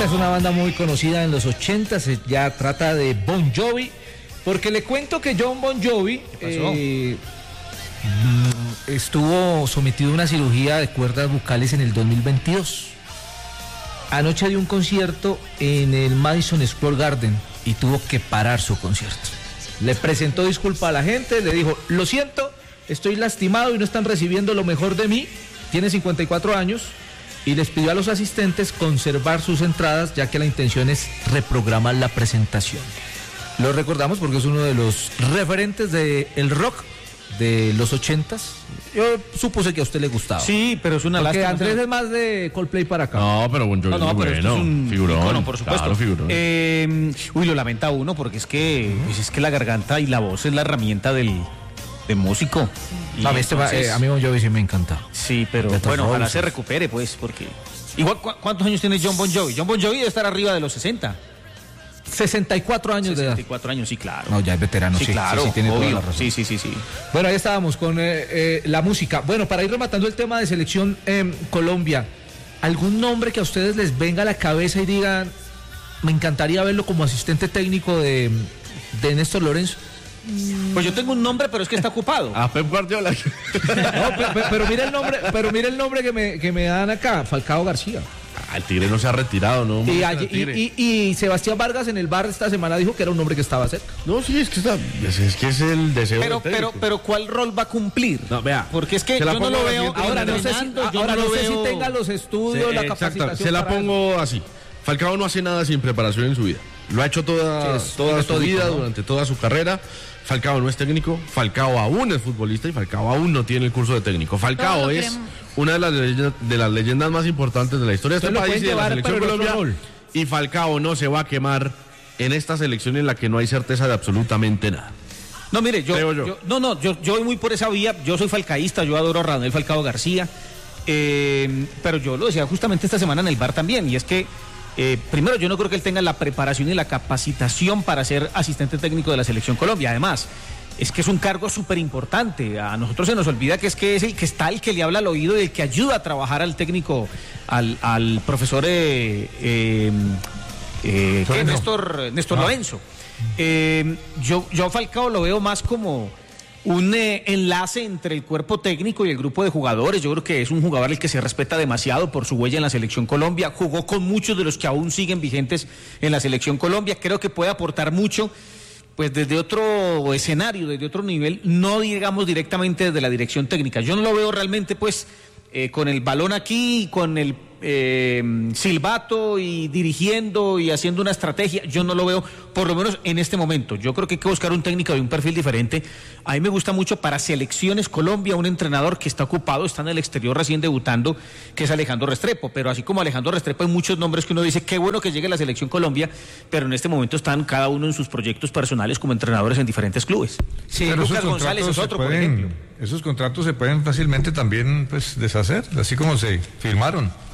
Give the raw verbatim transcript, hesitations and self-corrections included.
Esta es una banda muy conocida en los ochentas, ya trata de Bon Jovi, porque le cuento que John Bon Jovi eh, estuvo sometido a una cirugía de cuerdas vocales en el dos mil veintidós. Anoche dio un concierto en el Madison Square Garden y tuvo que parar su concierto. Le presentó disculpa a la gente, le dijo, lo siento, estoy lastimado y no están recibiendo lo mejor de mí. Tiene cincuenta y cuatro años y les pidió a los asistentes conservar sus entradas, ya que la intención es reprogramar la presentación. Lo recordamos porque es uno de los referentes del rock de los ochentas. Yo supuse que a usted le gustaba. Sí, pero es una porque lástima. Andrés es más de Coldplay para acá. No, pero Bon Jovi No, no, es pero bueno, esto es un figurón, icono, por supuesto. Claro, figurón. Eh, uy, lo lamenta uno porque es que, pues es que la garganta y la voz es la herramienta del, del músico. Y a, mí este, entonces, eh, a mí Bon Jovi sí me encanta. Sí, pero bueno, ojalá se recupere, pues, porque... Igual, ¿cu ¿cuántos años tiene John Bon Jovi? John Bon Jovi debe estar arriba de los sesenta. sesenta y cuatro años de edad. sesenta y cuatro años, sí, claro. No, ya es veterano, sí. sí, claro, sí, sí, tiene obvio. toda la razón. Sí, sí, sí, sí. Bueno, ahí estábamos con eh, eh, la música. Bueno, para ir rematando el tema de selección eh, Colombia, ¿algún nombre que a ustedes les venga a la cabeza y digan, me encantaría verlo como asistente técnico de, de Néstor Lorenzo? Pues yo tengo un nombre, pero es que está ocupado. A Pep Guardiola. No, pero, pero mira el nombre, pero mira el nombre que me, que me dan acá, Falcao García. Ah, el Tigre no se ha retirado, ¿no? Y, allí, y, y, y Sebastián Vargas en el bar esta semana dijo que era un hombre que estaba cerca. No, sí, es que, está, es, es que es el deseo Pero, del pero, pero, ¿cuál rol va a cumplir? No, vea. Porque es que Se la yo no pongo lo la veo. siguiente Ahora no sé si, entrenando, yo ahora no no lo sé si veo- tenga los estudios, Sí, la exacto. capacitación. Se la para pongo así. Falcao no hace nada sin preparación en su vida. Lo ha hecho toda, Sí, es toda su metódico, vida, ¿no? durante toda su carrera. Falcao no es técnico, Falcao aún es futbolista y Falcao aún no tiene el curso de técnico. Falcao Todo lo es queremos. una de las, leyes- de las leyendas más importantes de la historia de este Entonces lo país y de pueden la llevar, selección pero en otro Colombia. rol. Y Falcao no se va a quemar en esta selección en la que no hay certeza de absolutamente nada. No, mire, yo, Creo yo. yo- no, no, yo, yo voy muy por esa vía. Yo soy falcaísta, yo adoro a Radamel Falcao García. eh, pero yo lo decía justamente esta semana en el bar también, y es que eh, primero yo no creo que él tenga la preparación y la capacitación para ser asistente técnico de la Selección Colombia. Además, es que es un cargo súper importante. A nosotros se nos olvida que es que es el que está, el que le habla al oído y el que ayuda a trabajar al técnico, al, al profesor eh, eh, eh, ¿qué? Lorenzo. Néstor, Néstor Ah. Lorenzo. Eh, yo, yo a Falcao lo veo más como un eh, enlace entre el cuerpo técnico y el grupo de jugadores. Yo creo que es un jugador el que se respeta demasiado por su huella en la Selección Colombia. Jugó con muchos de los que aún siguen vigentes en la Selección Colombia. Creo que puede aportar mucho, pues desde otro escenario, desde otro nivel, no digamos directamente desde la dirección técnica. Yo no lo veo realmente, pues, eh, con el balón aquí, con el eh, silbato y dirigiendo y haciendo una estrategia. Yo no lo veo, por lo menos en este momento. Yo creo que hay que buscar un técnico de un perfil diferente. A mí me gusta mucho para Selecciones Colombia un entrenador que está ocupado, está en el exterior recién debutando, que es Alejandro Restrepo. Pero así como Alejandro Restrepo hay muchos nombres que uno dice, qué bueno que llegue a la Selección Colombia, pero en este momento están cada uno en sus proyectos personales como entrenadores en diferentes clubes. Sí, Pero Lucas esos González contratos es se otro, por pueden- ejemplo. Esos contratos se pueden fácilmente también pues deshacer, así como se firmaron.